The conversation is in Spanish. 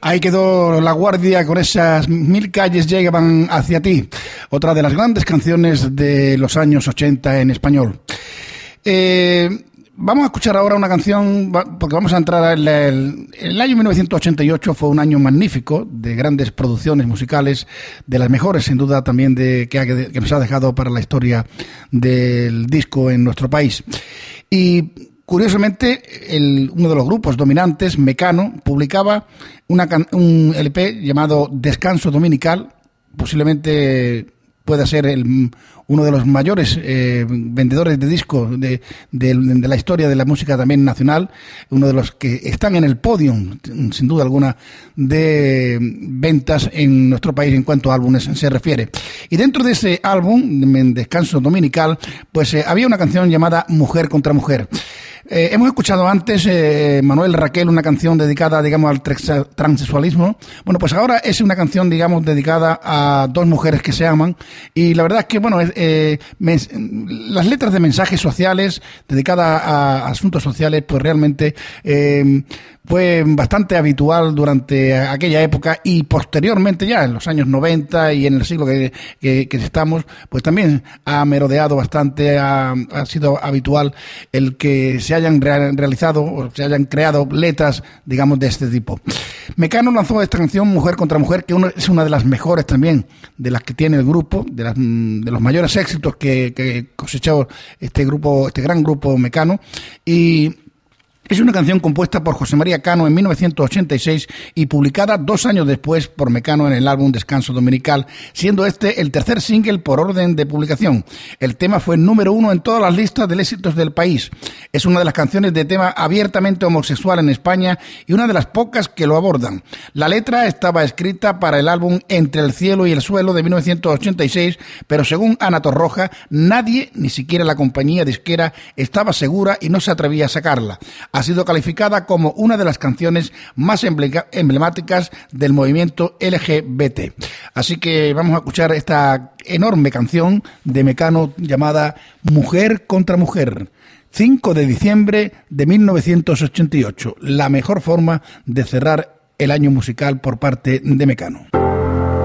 Ahí quedó La Guardia con esas 1000 calles llegan hacia ti, otra de las grandes canciones de los años 80 en español. Vamos a escuchar ahora una canción, porque vamos a entrar en el año 1988. Fue un año magnífico, de grandes producciones musicales, de las mejores sin duda también que nos ha dejado para la historia del disco en nuestro país. Y curiosamente, uno de los grupos dominantes, Mecano, publicaba un LP llamado Descanso Dominical. Posiblemente pueda ser uno de los mayores vendedores de discos de la historia de la música también nacional, uno de los que están en el podio, sin duda alguna, de ventas en nuestro país en cuanto a álbumes se refiere. Y dentro de ese álbum, Descanso Dominical, pues había una canción llamada Mujer contra Mujer. Hemos escuchado antes, Manuel Raquel, una canción dedicada, digamos, al transexualismo. Bueno, pues ahora es una canción, digamos, dedicada a dos mujeres que se aman. Y la verdad es que, bueno, las letras de mensajes sociales, dedicadas a asuntos sociales, pues realmente fue bastante habitual durante aquella época, y posteriormente, ya en los años 90 y en el siglo que estamos, pues también ha merodeado bastante, ha sido habitual el que se hayan realizado o se hayan creado letras, digamos, de este tipo. Mecano lanzó esta canción, Mujer contra Mujer, que es una de las mejores también de las que tiene el grupo, de los mayores éxitos que cosechó este gran grupo Mecano. Y es una canción compuesta por José María Cano en 1986 y publicada 2 años después por Mecano en el álbum Descanso Dominical, siendo este el tercer single por orden de publicación. El tema fue número 1 en todas las listas de éxitos del país. Es una de las canciones de tema abiertamente homosexual en España y una de las pocas que lo abordan. La letra estaba escrita para el álbum Entre el cielo y el suelo de 1986, pero según Ana Torroja, nadie, ni siquiera la compañía disquera, estaba segura y no se atrevía a sacarla. Ha sido calificada como una de las canciones más emblemáticas del movimiento LGBT. Así que vamos a escuchar esta enorme canción de Mecano llamada Mujer contra Mujer. 5 de diciembre de 1988. La mejor forma de cerrar el año musical por parte de Mecano.